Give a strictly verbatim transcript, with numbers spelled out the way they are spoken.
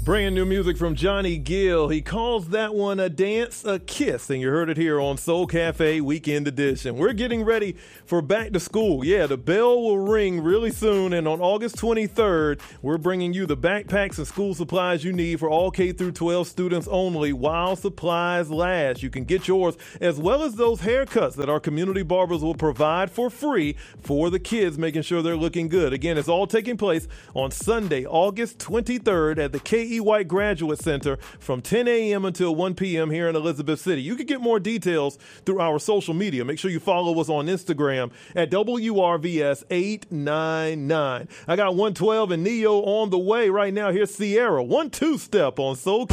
Brand new music from Johnny Gill. He calls that one a dance, a kiss, and you heard it here on Soul Cafe Weekend Edition. We're getting ready for back to school. Yeah, the bell will ring really soon, and on August twenty-third, we're bringing you the backpacks and school supplies you need for all K through twelve students only while supplies last. You can get yours as well as those haircuts that our community barbers will provide for free for the kids, making sure they're looking good. Again, it's all taking place on Sunday, August twenty-third at the K E White Graduate Center from ten a.m. until one p.m. here in Elizabeth City. You can get more details through our social media. Make sure you follow us on Instagram at W R V S eight nine nine. I got one twelve and Neo on the way right now. Here's Sierra, one two step on Soul.